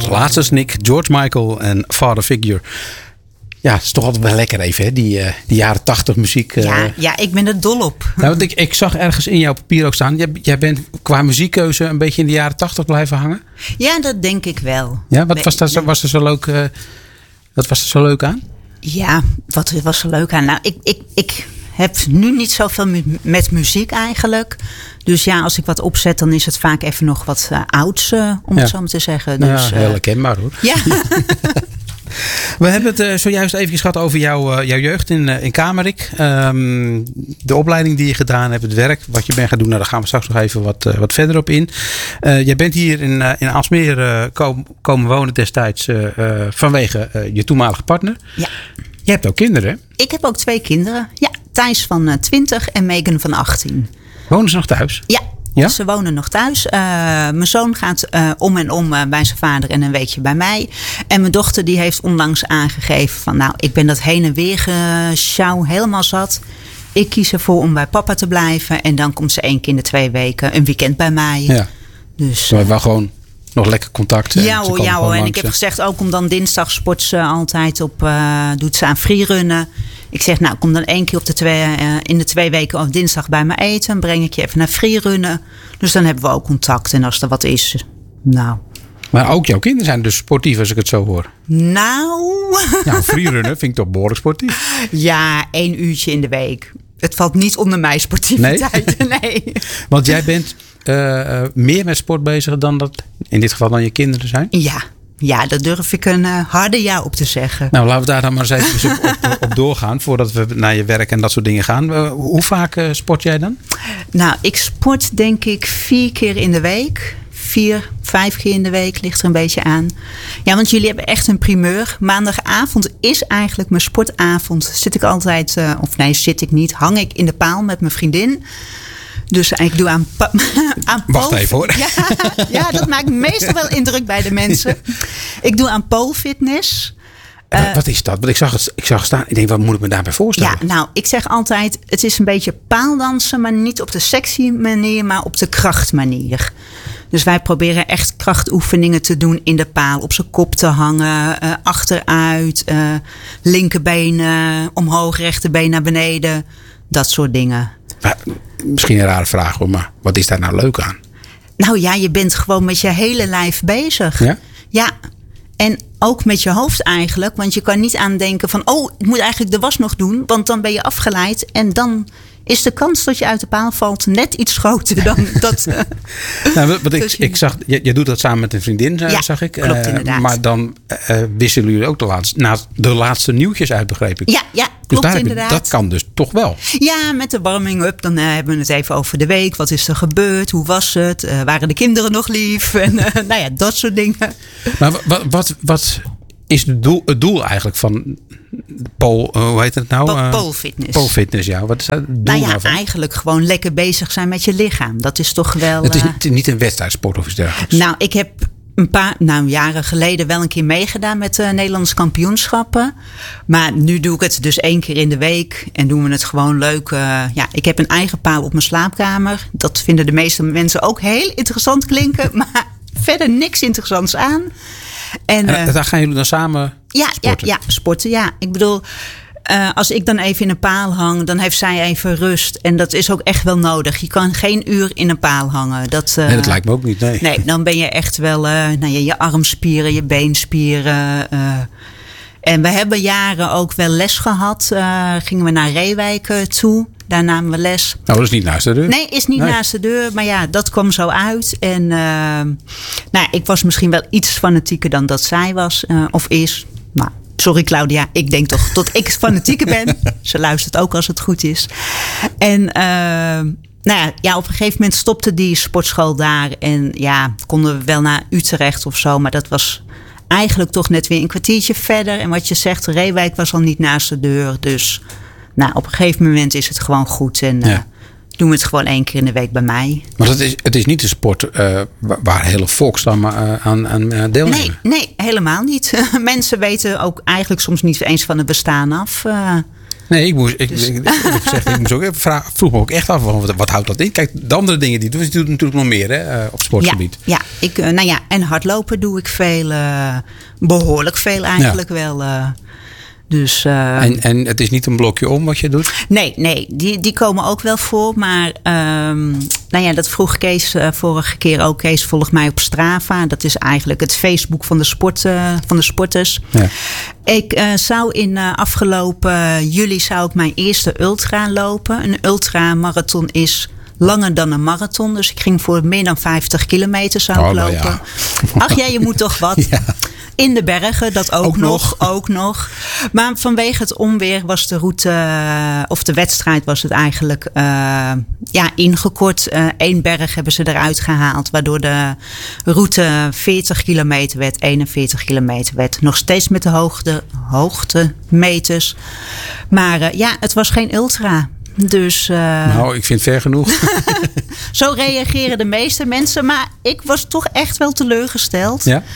laatste is Nick, George Michael en Father Figure. Ja, het is toch altijd wel lekker even, hè? Die jaren 80 muziek. Ja, ik ben er dol op. Nou, want ik zag ergens in jouw papier ook staan. Jij bent qua muziekkeuze een beetje in de jaren 80 blijven hangen? Ja, dat denk ik wel. Ja, wat was er zo leuk aan? Ja, wat was er leuk aan? Nou, ik heb nu niet zoveel met muziek eigenlijk. Dus ja, als ik wat opzet, dan is het vaak even nog wat ouds, om het zo maar te zeggen. Dus, ja, heel herkenbaar hoor. Ja. We hebben het zojuist even gehad over jouw jeugd in Kamerik. De opleiding die je gedaan hebt, het werk wat je bent gaan doen. Nou, daar gaan we straks nog even wat verder op in. Jij bent hier in Aalsmeer komen wonen destijds vanwege je toenmalige partner. Ja. Je hebt ook kinderen, hè? Ik heb ook 2 kinderen. Ja, Thijs van 20 en Megan van 18. Wonen ze nog thuis? Ja. Ja? Ze wonen nog thuis. Mijn zoon gaat om en om bij zijn vader en een weekje bij mij. En mijn dochter die heeft onlangs aangegeven van... nou, ik ben dat heen en weer gesjouw helemaal zat. Ik kies ervoor om bij papa te blijven. En dan komt ze 1 keer in de 2 weken een weekend bij mij. Ja. Dus, we hebben wel gewoon nog lekker contact. Ja hoor. En ik heb gezegd ook om dan dinsdag sport ze altijd op... doet ze aan freerunnen. Ik zeg, nou, kom dan 1 keer in de 2 weken op dinsdag bij me eten. Breng ik je even naar freerunnen. Dus dan hebben we ook contact. En als er wat is, nou... Maar ook jouw kinderen zijn dus sportief, als ik het zo hoor. Nou... Ja, freerunnen vind ik toch behoorlijk sportief. Ja, 1 uurtje in de week. Het valt niet onder mijn sportiviteit. Nee. Want jij bent meer met sport bezig dan dat in dit geval dan je kinderen zijn? Ja, daar durf ik een harde ja op te zeggen. Nou, laten we daar dan maar eens even op doorgaan. Voordat we naar je werk en dat soort dingen gaan. Hoe vaak sport jij dan? Nou, ik sport denk ik 4 keer in de week. 4, 5 keer in de week, ligt er een beetje aan. Ja, want jullie hebben echt een primeur. Maandagavond is eigenlijk mijn sportavond. Zit ik altijd, zit ik niet, hang ik in de paal met mijn vriendin. Dus ik doe aan Wacht even hoor. Ja, dat maakt meestal wel indruk bij de mensen. Ik doe aan poolfitness. Wat is dat? Want ik zag staan. Ik denk, wat moet ik me daarbij voorstellen? Ja, nou, ik zeg altijd, het is een beetje paaldansen, maar niet op de sexy manier, maar op de krachtmanier. Dus wij proberen echt krachtoefeningen te doen in de paal. Op zijn kop te hangen, achteruit, linkerbeen omhoog, rechterbeen naar beneden. Dat soort dingen. Maar, misschien een rare vraag hoor, maar wat is daar nou leuk aan? Nou ja, je bent gewoon met je hele lijf bezig. Ja? Ja, en ook met je hoofd eigenlijk. Want je kan niet aandenken van... oh, ik moet eigenlijk de was nog doen. Want dan ben je afgeleid. En dan is de kans dat je uit de paal valt net iets groter dan dat. Nou, ik zag, je doet dat samen met een vriendin, zag ik. Klopt, inderdaad. Maar dan wisselen jullie ook de laatste nieuwtjes uit, begreep ik. Ja, klopt, dus inderdaad. Dat kan dus toch wel. Ja, met de warming-up. Dan hebben we het even over de week. Wat is er gebeurd? Hoe was het? Waren de kinderen nog lief? En nou ja, dat soort dingen. Maar wat is het doel eigenlijk van hoe heet het nou? Poolfitness. Poolfitness, ja. Wat is het doel daarvan? Eigenlijk gewoon lekker bezig zijn met je lichaam. Dat is toch wel... Het is niet een wedstrijdsport of iets dergelijks. Nou, ik heb een paar jaren geleden wel een keer meegedaan met Nederlandse kampioenschappen. Maar nu doe ik het dus 1 keer in de week. En doen we het gewoon leuk. Ik heb een eigen paal op mijn slaapkamer. Dat vinden de meeste mensen ook heel interessant klinken. Maar verder niks interessants aan. En daar gaan jullie dan samen sporten? Ja, sporten. Ja, ik bedoel, als ik dan even in een paal hang, dan heeft zij even rust. En dat is ook echt wel nodig. Je kan geen uur in een paal hangen. Nee, dat lijkt me ook niet. Nee, dan ben je echt wel je armspieren, je beenspieren. En we hebben jaren ook wel les gehad. Gingen we naar Reewijk toe. Daar namen we les. Nou, dat is niet naast de deur. Nee, is niet naast de deur. Maar ja, dat kwam zo uit. En ik was misschien wel iets fanatieker dan dat zij was of is. Maar sorry Claudia, ik denk toch dat ik fanatieker ben. Ze luistert ook als het goed is. En op een gegeven moment stopte die sportschool daar. En ja, konden we wel naar Utrecht of zo. Maar dat was eigenlijk toch net weer een kwartiertje verder. En wat je zegt, Reewijk was al niet naast de deur. Dus... Nou, op een gegeven moment is het gewoon goed. En doen we het gewoon 1 keer in de week bij mij. Maar het is niet een sport waar hele volkstammen aan deelnemen? Nee, helemaal niet. Mensen weten ook eigenlijk soms niet eens van het bestaan af. Nee, ik moest ook even vroeg me ook echt af, wat houdt dat in? Kijk, de andere dingen die je doet natuurlijk nog meer hè, op sportgebied. Ja, en hardlopen doe ik veel, behoorlijk veel eigenlijk wel. Dus, en het is niet een blokje om wat je doet? Nee, die komen ook wel voor. Maar dat vroeg Kees vorige keer ook. Kees volgt mij op Strava. Dat is eigenlijk het Facebook van de sporters. Ja. Ik zou in afgelopen juli mijn eerste ultra lopen. Een ultramarathon is langer dan een marathon. Dus ik ging voor meer dan 50 kilometer zou ik lopen. Ja. Ach ja, je moet toch wat. Ja. In de bergen, dat ook nog. Maar vanwege het onweer was de route, of de wedstrijd was het eigenlijk ingekort. 1 berg hebben ze eruit gehaald, waardoor de route 40 kilometer werd, 41 kilometer werd. Nog steeds met de hoogtemeters. Maar het was geen ultra. Dus, ik vind het ver genoeg. Zo reageren de meeste mensen. Maar ik was toch echt wel teleurgesteld. Ja?